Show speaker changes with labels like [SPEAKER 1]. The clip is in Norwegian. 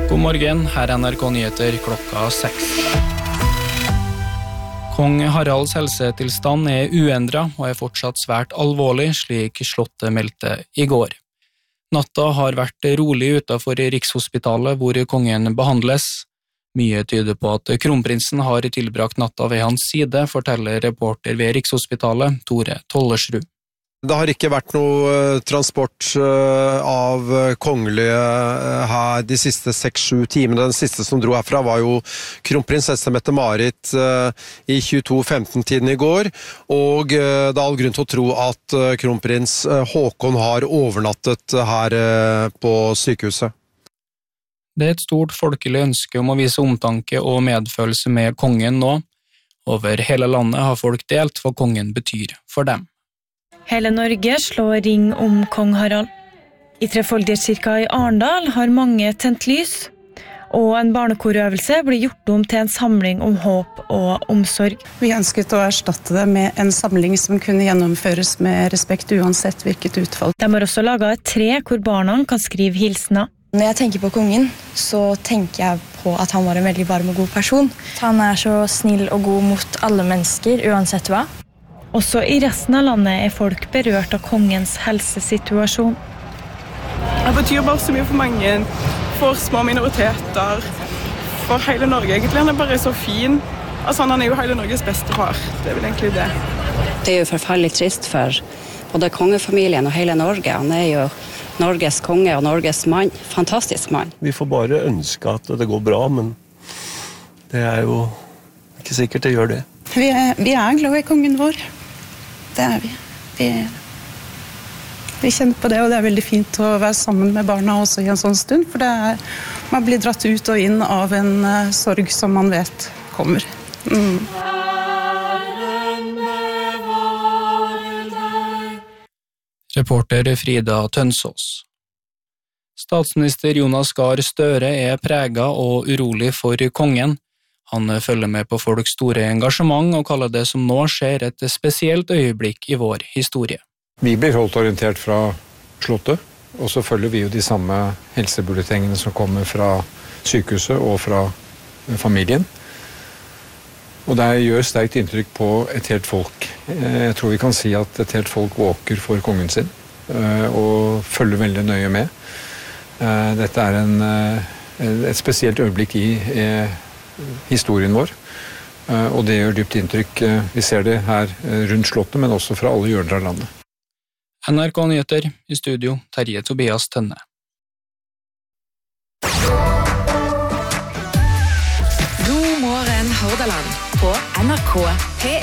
[SPEAKER 1] God morgen, her NRK Nyheter klokka 6. Kong Haralds helsetilstand uendret og fortsatt svært alvorlig, slik Slottet meldte i går. Natta har vært rolig utenfor Rikshospitalet hvor kongen behandles. Mye tyder på at kronprinsen har tilbrakt natta ved hans side, forteller reporter ved Rikshospitalet, Tore Tollersrud.
[SPEAKER 2] Det har ikke vært noe transport av kongelige her de siste 6-7 timene. Den siste som dro herfra var jo kronprinsesse Mette-Marit i 22:15-tiden i går, og det er all grunn til å tro at kronprins Håkon har overnattet her på sykehuset.
[SPEAKER 1] Det et stort folkelig ønske om å vise omtanke og medfølelse med kongen nå. Over hele landet har folk delt hva kongen betyr for dem.
[SPEAKER 3] Hele Norge slår ring om kong Harald. I Trefoldighetskirka i Arendal har mange tent lys, og en barnekorøvelse blir gjort om til en samling om håp og omsorg.
[SPEAKER 4] Vi ønsket å erstatte det med en samling som kunne gjennomføres med respekt uansett hvilket utfall.
[SPEAKER 3] De har også laget et tre hvor barna kan skrive hilsener.
[SPEAKER 5] Når jeg tenker på kongen, så tenker jeg på at han var en veldig varm og god person. Han så snill og god mot alle mennesker, uansett hva.
[SPEAKER 3] Også i resten av landet folk berørt av kongens helsesituasjon.
[SPEAKER 6] Det betyr bare så mye for mange, for små minoriteter, for hele Norge. Egentlig han bare så fin. Altså, han jo hele Norges beste far. Det vel egentlig det.
[SPEAKER 7] Det jo forferdelig trist for både kongefamilien og hele Norge. Han jo Norges konge og Norges mann. Fantastisk mann.
[SPEAKER 8] Vi får bare ønske at det går bra, men det jo ikke sikkert det gjør det.
[SPEAKER 4] Vi glad i kongen vår. Det vi. Vi kjenner på det, og det veldig fint å være sammen med barna også i en sånn stund, for man blir dratt ut og inn av en sorg som man vet kommer.
[SPEAKER 1] Reporter Frida Tønsås. Statsminister Jonas Gahr Støre preget og urolig for kongen. Han følger med på folks store engasjement og kaller det som nå skjer et spesielt øyeblikk i vår historie.
[SPEAKER 9] Vi blir holdt orientert fra Slottet, og så følger vi jo de samme helsebulletengene som kommer fra sykehuset og fra familien. Og det gjør sterkt inntrykk på et helt folk. Jeg tror vi kan si at et helt folk våker for kongen sin, og følger veldig nøye med. Dette et spesielt øyeblikk i historien vår, og det gjør dypt inntrykk. Vi ser det her rundt Slottet, men også fra alle hjørner av landet.
[SPEAKER 1] NRK Nyheter, i studio, Terje Tobias Tønne.
[SPEAKER 10] God morgen, Hordaland, på NRK P1.